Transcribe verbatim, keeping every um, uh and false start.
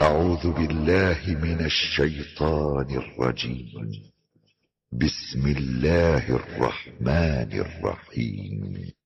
أعوذ بالله من الشيطان الرجيم. بسم الله الرحمن الرحيم.